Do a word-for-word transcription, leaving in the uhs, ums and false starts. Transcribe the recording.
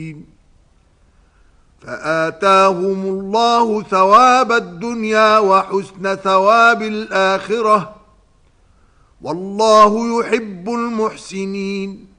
فآتاهم الله ثواب الدنيا وحسن ثواب الآخرة والله يحب المحسنين